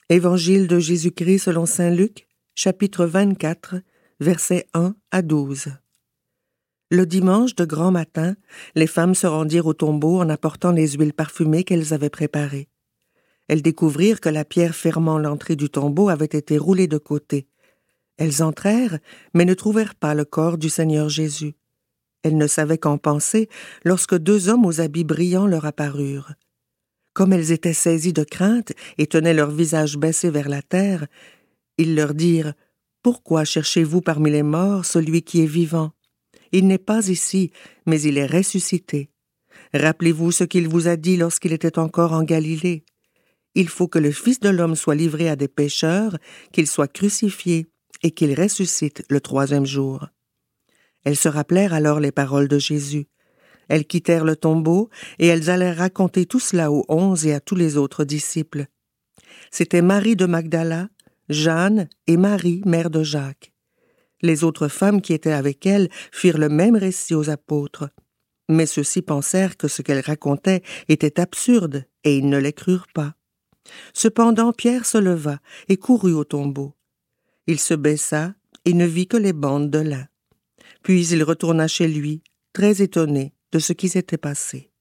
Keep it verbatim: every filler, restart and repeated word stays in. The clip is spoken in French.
Évangile de Jésus-Christ selon saint Luc, chapitre vingt-quatre, versets un à douze. Le dimanche de grand matin, les femmes se rendirent au tombeau en apportant les huiles parfumées qu'elles avaient préparées. Elles découvrirent que la pierre fermant l'entrée du tombeau avait été roulée de côté. Elles entrèrent, mais ne trouvèrent pas le corps du Seigneur Jésus. Elles ne savaient qu'en penser lorsque deux hommes aux habits brillants leur apparurent. Comme elles étaient saisies de crainte et tenaient leur visage baissé vers la terre, ils leur dirent « Pourquoi cherchez-vous parmi les morts celui qui est vivant? Il n'est pas ici, mais il est ressuscité. Rappelez-vous ce qu'il vous a dit lorsqu'il était encore en Galilée. Il faut que le Fils de l'homme soit livré à des pécheurs, qu'il soit crucifié et qu'il ressuscite le troisième jour. » Elles se rappelèrent alors les paroles de Jésus. Elles quittèrent le tombeau et elles allèrent raconter tout cela aux onze et à tous les autres disciples. C'étaient Marie de Magdala, Jeanne et Marie, mère de Jacques. Les autres femmes qui étaient avec elles firent le même récit aux apôtres. Mais ceux-ci pensèrent que ce qu'elles racontaient était absurde et ils ne les crurent pas. Cependant Pierre se leva et courut au tombeau. Il se baissa et ne vit que les bandes de lin. Puis il retourna chez lui, très étonné de ce qui s'était passé.